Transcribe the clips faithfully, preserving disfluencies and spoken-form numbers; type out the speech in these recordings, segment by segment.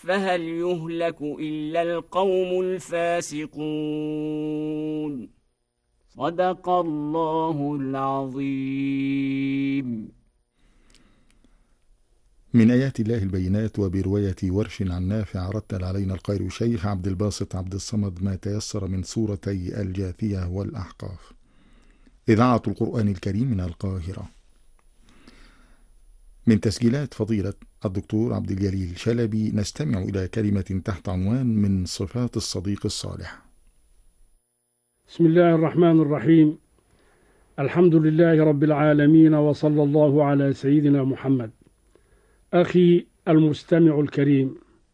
فهل يهلك إلا القوم الفاسقون. صدق الله العظيم. من آيات الله البينات. وبرواية ورش عن نافع رتل علينا القارئ الشيخ عبد الباسط عبد الصمد ما تيسر من سورتي الجاثية والأحقاف. إذاعة القرآن الكريم من القاهرة. من تسجيلات فضيلة الدكتور عبد الجليل شلبي نستمع إلى كلمة تحت عنوان من صفات الصديق الصالح. بسم الله الرحمن الرحيم. الحمد لله رب العالمين، وصلى الله على سيدنا محمد. أخي المستمع الكريم،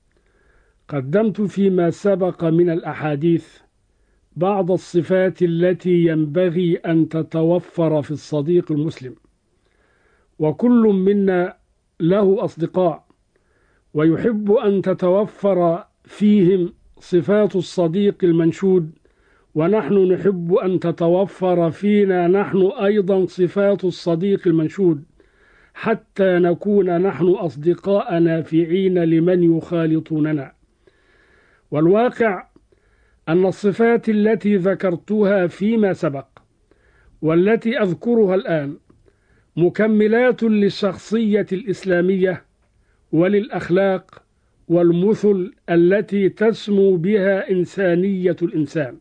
قدمت فيما سبق من الأحاديث بعض الصفات التي ينبغي أن تتوفر في الصديق المسلم، وكل منا له أصدقاء ويحب أن تتوفر فيهم صفات الصديق المنشود، ونحن نحب أن تتوفر فينا نحن أيضا صفات الصديق المنشود، حتى نكون نحن أصدقاء نافعين لمن يخالطوننا. والواقع أن الصفات التي ذكرتها فيما سبق والتي أذكرها الآن مكملات للشخصية الإسلامية وللأخلاق والمثل التي تسمو بها إنسانية الإنسان،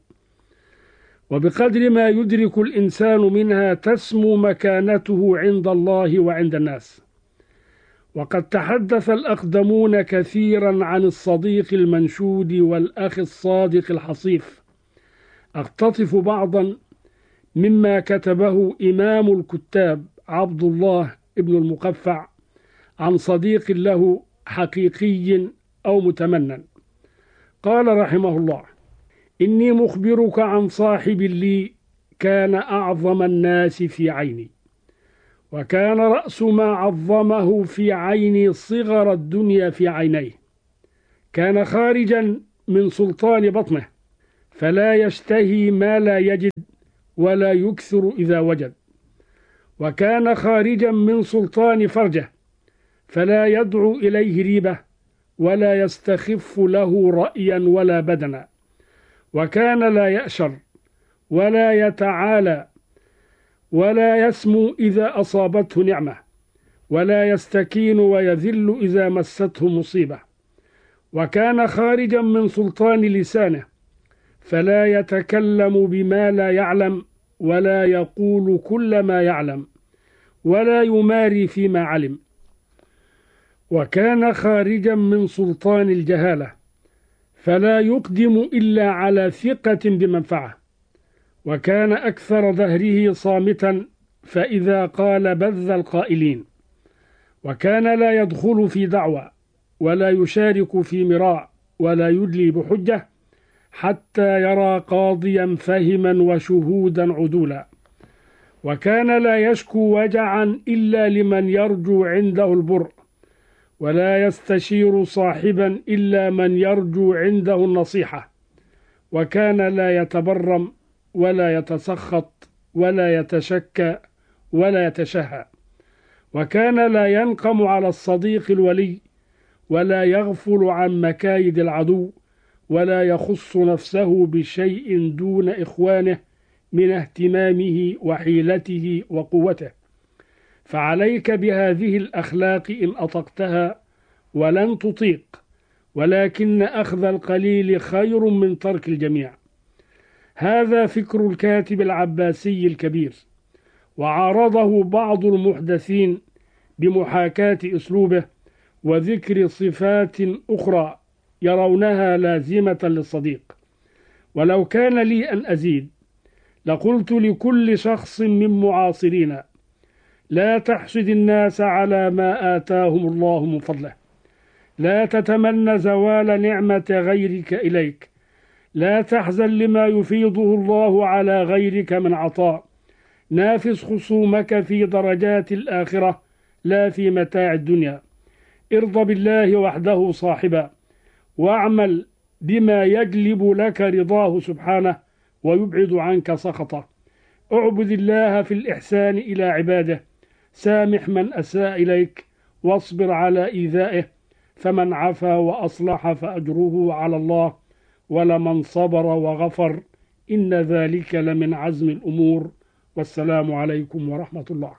وبقدر ما يدرك الإنسان منها تسمو مكانته عند الله وعند الناس. وقد تحدث الأقدمون كثيرا عن الصديق المنشود والأخ الصادق الحصيف. أقتطف بعضا مما كتبه إمام الكتاب عبد الله ابن المقفع عن صديق له حقيقي أو متمنى. قال رحمه الله: إني مخبرك عن صاحب لي كان أعظم الناس في عيني، وكان رأس ما عظمه في عيني صغر الدنيا في عينيه. كان خارجا من سلطان بطنه، فلا يشتهي ما لا يجد ولا يكثر إذا وجد. وكان خارجا من سلطان فرجه، فلا يدعو إليه ريبة ولا يستخف له رأيا ولا بدنا. وكان لا يأشر ولا يتعالى ولا يسمو إذا أصابته نعمة، ولا يستكين ويذل إذا مسته مصيبة. وكان خارجا من سلطان لسانه، فلا يتكلم بما لا يعلم ولا يقول كل ما يعلم ولا يماري فيما علم. وكان خارجا من سلطان الجهالة، فلا يقدم إلا على ثقة بمنفعه. وكان أكثر دهره صامتا، فإذا قال بذ القائلين. وكان لا يدخل في دعوة ولا يشارك في مراء ولا يدلي بحجة حتى يرى قاضيا فهما وشهودا عدولا. وكان لا يشكو وجعا إلا لمن يرجو عنده البر، ولا يستشير صاحبا إلا من يرجو عنده النصيحة. وكان لا يتبرم ولا يتسخط ولا يتشكى ولا يتشهى. وكان لا ينقم على الصديق الولي ولا يغفل عن مكايد العدو، ولا يخص نفسه بشيء دون إخوانه من اهتمامه وحيلته وقوته. فعليك بهذه الأخلاق إن أطقتها، ولن تطيق، ولكن أخذ القليل خير من ترك الجميع. هذا فكر الكاتب العباسي الكبير، وعارضه بعض المحدثين بمحاكاة أسلوبه وذكر صفات أخرى يرونها لازمة للصديق. ولو كان لي أن أزيد لقلت لكل شخص من معاصرينا: لا تحسد الناس على ما آتاهم الله من فضله، لا تتمنى زوال نعمة غيرك إليك، لا تحزن لما يفيضه الله على غيرك من عطاء، نافس خصومك في درجات الآخرة لا في متاع الدنيا، ارض بالله وحده صاحبا، واعمل بما يجلب لك رضاه سبحانه ويبعد عنك سخطه، اعبد الله في الإحسان إلى عباده، سامح من أساء إليك واصبر على إيذائه، فمن عفا وأصلح فأجره على الله، ولمن صبر وغفر إن ذلك لمن عزم الأمور. والسلام عليكم ورحمة الله.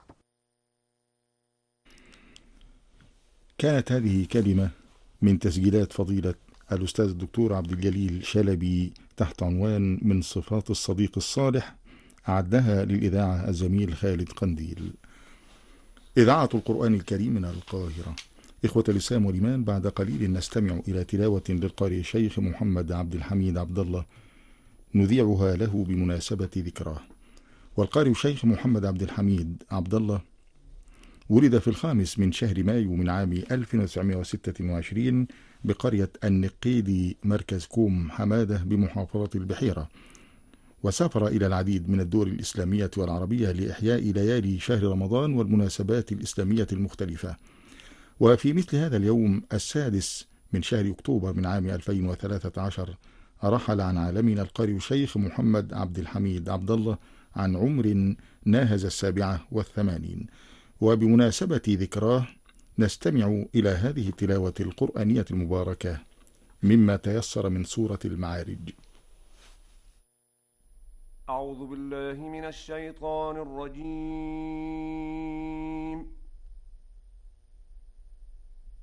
كانت هذه كلمة من تسجيلات فضيلة الأستاذ الدكتور عبد الجليل شلبي تحت عنوان من صفات الصديق الصالح، أعدها للإذاعة الزميل خالد قنديل. إذاعة القرآن الكريم من القاهرة. إخوة الإسلام والإيمان، بعد قليل نستمع إلى تلاوة للقارئ الشيخ محمد عبد الحميد عبد الله نذيعها له بمناسبة ذكراه. والقارئ الشيخ محمد عبد الحميد عبد الله ولد في الخامس من شهر مايو من عام ألف وتسعمائة وستة وعشرين بقرية النقيدي مركز كوم حمادة بمحافظة البحيرة، وسافر إلى العديد من الدول الإسلامية والعربية لإحياء ليالي شهر رمضان والمناسبات الإسلامية المختلفة. وفي مثل هذا اليوم السادس من شهر أكتوبر من عام ألفين وثلاثة عشر رحل عن عالمنا القارئ الشيخ محمد عبد الحميد عبد الله عن عمر ناهز السابعة والثمانين. وبمناسبة ذكراه نستمع إلى هذه التلاوة القرآنية المباركة مما تيسر من سورة المعارج. أعوذ بالله من الشيطان الرجيم.